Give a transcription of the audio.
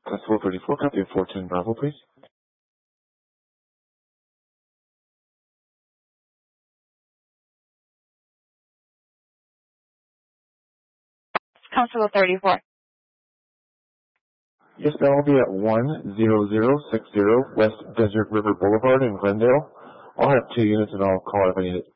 Constable 34, copy of 410 Bravo, please. Constable 34. Yes, that will be at 10060 West Desert River Boulevard in Glendale. I'll have 2 units and I'll call if I need it.